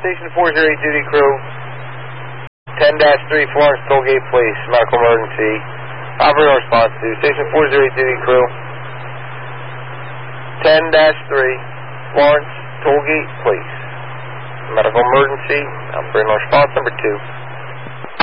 Station 408 duty crew. 10-3 Florence Tollgate Police, medical emergency. Operator response to Station 408 duty crew. 10-3 Florence Tollgate Police, medical emergency. Operator response number 2.